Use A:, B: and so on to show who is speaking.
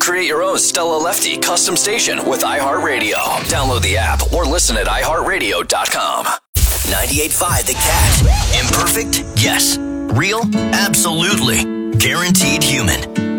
A: Create your own Stella Lefty custom station with iHeartRadio. Download the app or listen at iHeartRadio.com.
B: 98.5 The Cat. Imperfect? Yes. Real? Absolutely. Guaranteed human.